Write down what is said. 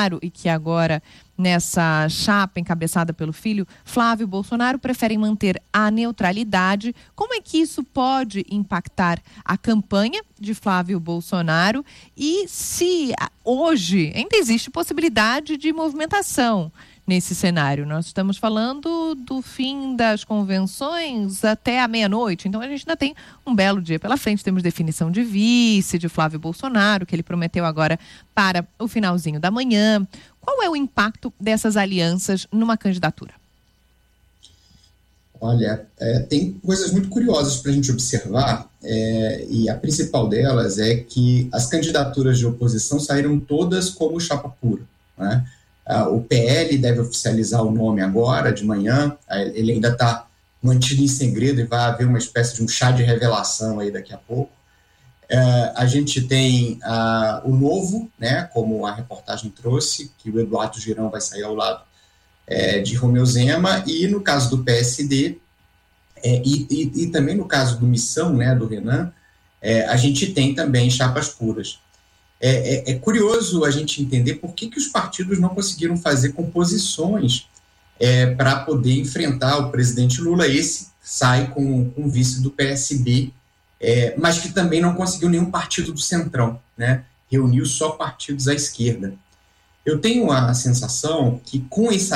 Bolsonaro e que agora, nessa chapa encabeçada pelo filho, Flávio Bolsonaro, preferem manter a neutralidade. Como é que isso pode impactar a campanha de Flávio Bolsonaro e se hoje ainda existe possibilidade de movimentação nesse cenário? Nós estamos falando do fim das convenções até a meia-noite, então a gente ainda tem um belo dia pela frente. Temos definição de vice de Flávio Bolsonaro, que ele prometeu agora para o finalzinho da manhã. Qual é o impacto dessas alianças numa candidatura? Olha, tem coisas muito curiosas para a gente observar, e a principal delas é que as candidaturas de oposição saíram todas como chapa pura, né? O PL deve oficializar o nome agora, de manhã, ele ainda está mantido em segredo e vai haver uma espécie de um chá de revelação aí daqui a pouco. A gente tem o Novo, né, como a reportagem trouxe, que o Eduardo Girão vai sair ao lado de Romeu Zema, e no caso do PSD, e também no caso do Missão, né, do Renan, a gente tem também chapas puras. É curioso a gente entender por que os partidos não conseguiram fazer composições para poder enfrentar o presidente Lula. Esse sai com o vice do PSB, mas que também não conseguiu nenhum partido do Centrão, né? Reuniu só partidos à esquerda. Eu tenho a sensação que com essa